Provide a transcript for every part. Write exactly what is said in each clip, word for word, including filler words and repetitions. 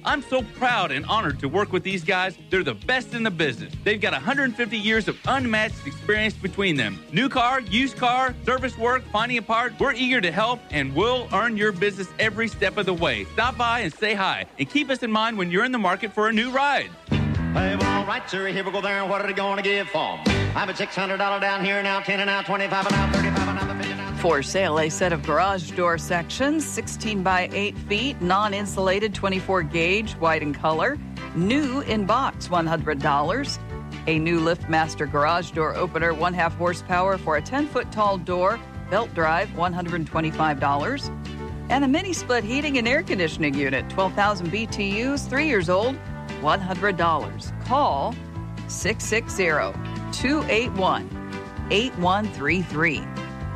I'm so proud and honored to work with these guys. They're the best in the business. They've got one hundred fifty years of unmatched experience between them. New car, used car, service work, finding a part. We're eager to help, and we'll earn your business every step of the way. Stop by and say hi, and keep us in mind when you're in the market for a new ride. Hey, well, all right, sir, here we go there, and what are they going to give for 'em? I'm at six hundred dollars down here, now ten and now twenty-five and now thirty-five and now fifty now. For sale, a set of garage door sections, sixteen by eight feet, non-insulated, twenty-four gauge, white in color. New in box, one hundred dollars. A new LiftMaster garage door opener, one half horsepower for a ten-foot tall door, belt drive, one hundred twenty-five dollars. And a mini split heating and air conditioning unit, twelve thousand B T Us, three years old, one hundred dollars. Call six six zero, two eight one, eight one three three.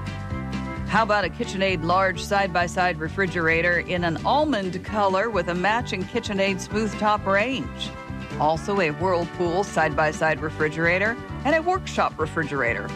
How about a KitchenAid large side-by-side refrigerator in an almond color with a matching KitchenAid smooth top range? Also a Whirlpool side-by-side refrigerator and a workshop refrigerator.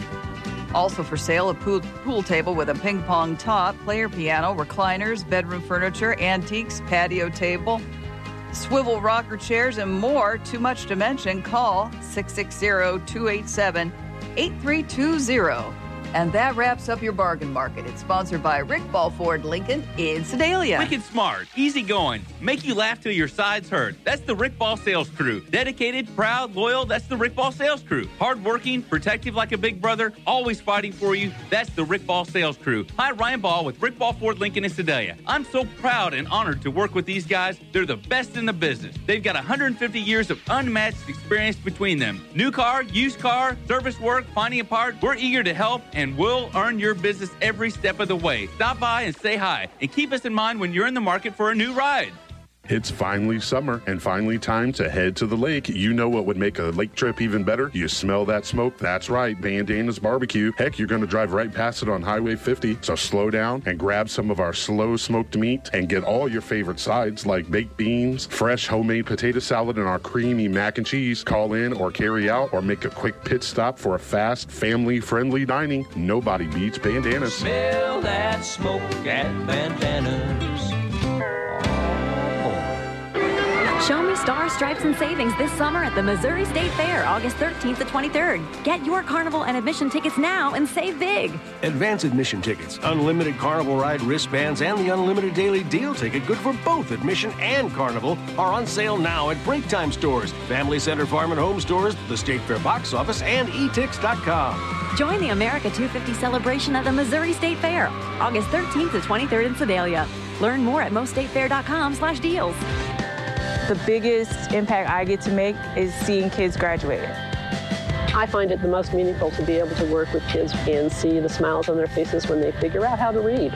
Also for sale, a pool, pool table with a ping pong top, player piano, recliners, bedroom furniture, antiques, patio table, swivel rocker chairs, and more. Too much to mention. Call six six zero, two eight seven, eight three two zero. And that wraps up your bargain market. It's sponsored by Rick Ball Ford Lincoln in Sedalia. Wicked smart, easy going, make you laugh till your sides hurt. That's the Rick Ball sales crew. Dedicated, proud, loyal, that's the Rick Ball sales crew. Hardworking, protective like a big brother, always fighting for you. That's the Rick Ball sales crew. Hi, Ryan Ball with Rick Ball Ford Lincoln in Sedalia. I'm so proud and honored to work with these guys. They're the best in the business. They've got one hundred fifty years of unmatched experience between them. New car, used car, service work, finding a part. We're eager to help, and we'll earn your business every step of the way. Stop by and say hi, and keep us in mind when you're in the market for a new ride. It's finally summer and finally time to head to the lake. You know what would make a lake trip even better? You smell that smoke? That's right, Bandana's Barbecue. Heck, you're going to drive right past it on Highway fifty. So slow down and grab some of our slow smoked meat and get all your favorite sides like baked beans, fresh homemade potato salad, and our creamy mac and cheese. Call in or carry out or make a quick pit stop for a fast, family-friendly dining. Nobody beats Bandana's. Smell that smoke at Bandana's. Show me stars, stripes, and savings this summer at the Missouri State Fair, August thirteenth to twenty-third. Get your carnival and admission tickets now and save big. Advance admission tickets, unlimited carnival ride wristbands, and the unlimited daily deal ticket, good for both admission and carnival, are on sale now at Break Time stores, Family Center Farm and Home stores, the State Fair box office, and e tix dot com. Join the America two fifty celebration at the Missouri State Fair, August thirteenth to twenty-third in Sedalia. Learn more at mo state fair dot com slash deals. The biggest impact I get to make is seeing kids graduating. I find it the most meaningful to be able to work with kids and see the smiles on their faces when they figure out how to read.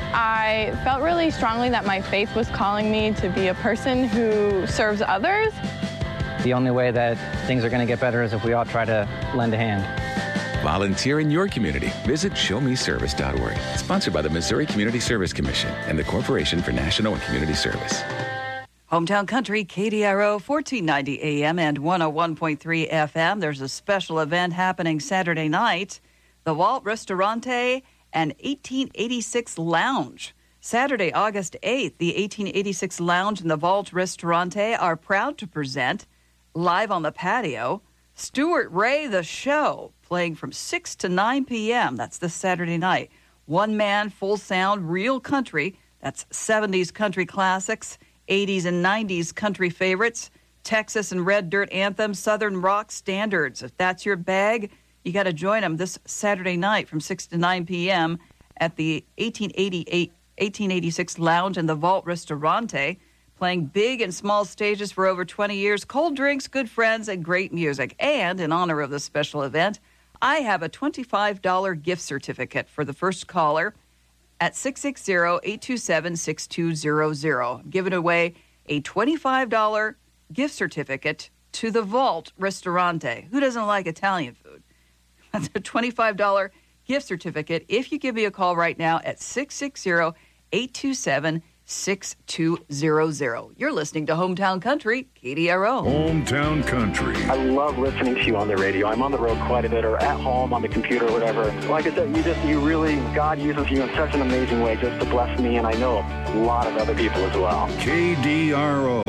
I felt really strongly that my faith was calling me to be a person who serves others. The only way that things are going to get better is if we all try to lend a hand. Volunteer in your community. Visit show me service dot org. Sponsored by the Missouri Community Service Commission and the Corporation for National and Community Service. Hometown Country, K D R O, fourteen ninety A M and one oh one point three F M. There's a special event happening Saturday night. The Vault Ristorante and eighteen eighty-six Lounge. Saturday, August eighth, the eighteen eighty-six Lounge and the Vault Ristorante are proud to present, live on the patio, Stuart Ray The Show, playing from six to nine p.m. That's this Saturday night. One man, full sound, real country. That's seventies country classics, eighties and nineties country favorites, Texas and red dirt anthems, Southern rock standards. If that's your bag, you got to join them this Saturday night from six to nine p.m. at the eighteen eighty-eight, eighteen eighty-six Lounge and the Vault Ristorante, playing big and small stages for over twenty years, cold drinks, good friends, and great music. And in honor of this special event, I have a twenty-five dollars gift certificate for the first caller at six six zero, eight two seven, six two zero zero. I'm giving away a twenty-five dollars gift certificate to the Vault Ristorante. Who doesn't like Italian food? That's a twenty-five dollars gift certificate if you give me a call right now at six six zero, eight two seven, six two zero zero. You're listening to Hometown Country, K D R O. Hometown Country. I love listening to you on the radio. I'm on the road quite a bit, or at home on the computer or whatever. Like I said, you just, you really, God uses you in such an amazing way just to bless me, and I know a lot of other people as well. K D R O.